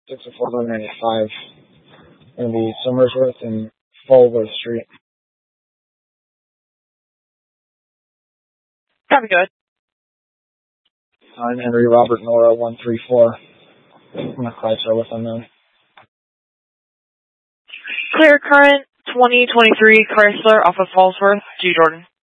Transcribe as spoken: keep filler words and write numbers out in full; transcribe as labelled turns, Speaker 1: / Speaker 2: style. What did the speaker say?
Speaker 1: six oh four ninety-five. Going to be Somersworth and Falworth Street.
Speaker 2: Copy, good.
Speaker 1: I'm Henry Robert Nora, one three four. I'm going to Chrysler with unknown.
Speaker 2: Clear current, twenty twenty-three Chrysler off of Fallsworth, G. Jordan.